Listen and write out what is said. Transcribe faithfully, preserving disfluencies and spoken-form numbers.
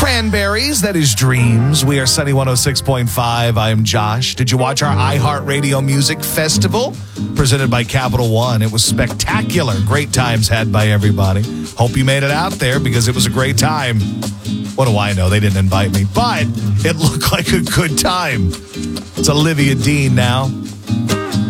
Cranberries, that is Dreams. We are Sunny one oh six point five. I am Josh. Did you watch our iHeartRadio Music Festival presented by Capital One? It was spectacular. Great times had by everybody. Hope you made it out there because it was a great time. What do I know? They didn't invite me, but it looked like a good time. It's Olivia Dean now.